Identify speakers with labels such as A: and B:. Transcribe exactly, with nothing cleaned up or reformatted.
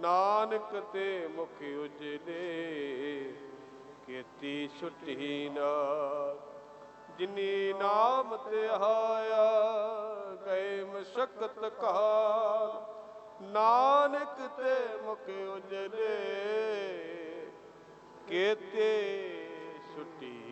A: ਨਾਨਕ ਤੇ ਮੁਖ ਉਜਲੇ ਕੀਤੀ ਛੁੱਟੀ ਨਾਥ। ਜਿਨੀ ਨਾਮ ਤੇ ਆਇਆ ਗਏ ਮਸ਼ਕਤ ਕਾਲ, ਨਾਨਕ ਤੇ ਮੁਖ ਉਜਲੇ ਕੀਤੇ ਛੁੱਟੀ